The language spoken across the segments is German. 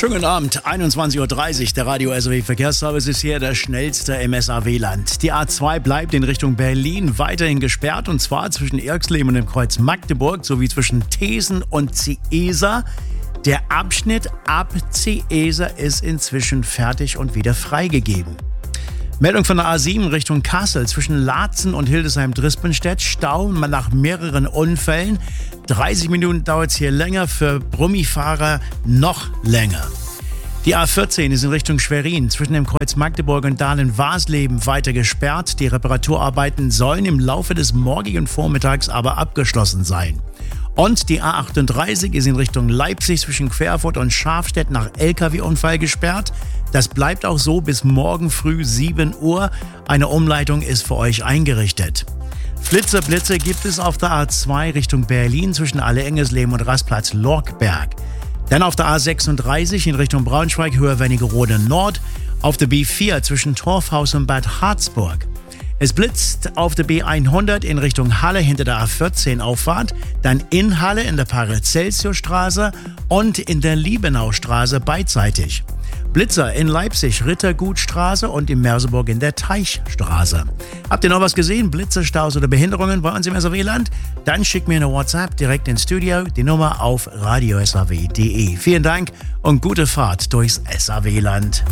Schönen guten Abend, 21.30 Uhr, der Radio SAW Verkehrsservice ist hier, der schnellste im SAW-Land. Die A2 bleibt in Richtung Berlin weiterhin gesperrt, und zwar zwischen Irxleben und dem Kreuz Magdeburg sowie zwischen Thesen und Ciesa. Der Abschnitt ab Ciesa ist inzwischen fertig und wieder freigegeben. Meldung von der A7 Richtung Kassel zwischen Laatzen und Hildesheim-Drispenstedt. Stau nach mehreren Unfällen. 30 Minuten dauert es hier länger, für Brummifahrer noch länger. Die A14 ist in Richtung Schwerin zwischen dem Kreuz Magdeburg und Dahlen-Warsleben weiter gesperrt. Die Reparaturarbeiten sollen im Laufe des morgigen Vormittags aber abgeschlossen sein. Und die A38 ist in Richtung Leipzig zwischen Querfurt und Schafstedt nach LKW-Unfall gesperrt. Das bleibt auch so bis morgen früh 7 Uhr. Eine Umleitung ist für euch eingerichtet. Blitze gibt es auf der A2 Richtung Berlin zwischen Alle-Engesleben und Rastplatz-Lorkberg. Dann auf der A36 in Richtung Braunschweig, Höhe Wernigerode Nord. Auf der B4 zwischen Torfhaus und Bad Harzburg. Es blitzt auf der B100 in Richtung Halle hinter der A14 Auffahrt, dann in Halle in der Paracelsiusstraße und in der Liebenaustraße beidseitig. Blitzer in Leipzig, Rittergutstraße und in Merseburg in der Teichstraße. Habt ihr noch was gesehen? Blitze, Staus oder Behinderungen bei uns im SAW-Land? Dann schickt mir eine WhatsApp direkt ins Studio, die Nummer auf radiosaw.de. Vielen Dank und gute Fahrt durchs SAW-Land.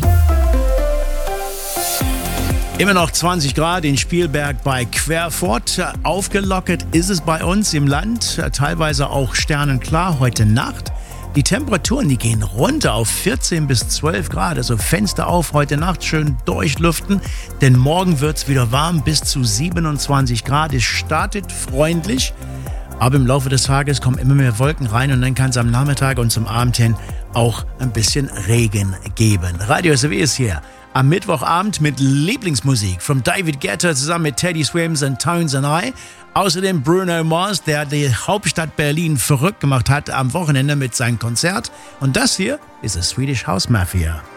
Immer noch 20 Grad in Spielberg bei Querfurt. Aufgelockert ist es bei uns im Land, teilweise auch sternenklar heute Nacht. Die Temperaturen, die gehen runter auf 14 bis 12 Grad, also Fenster auf, heute Nacht schön durchlüften, denn morgen wird es wieder warm, bis zu 27 Grad. Es startet freundlich, aber im Laufe des Tages kommen immer mehr Wolken rein und dann kann es am Nachmittag und zum Abend hin auch ein bisschen Regen geben. Radio SAW ist hier am Mittwochabend mit Lieblingsmusik von David Guetta zusammen mit Teddy Swims und Tones and I. Außerdem Bruno Mars, der die Hauptstadt Berlin verrückt gemacht hat am Wochenende mit seinem Konzert. Und das hier ist die Swedish House Mafia.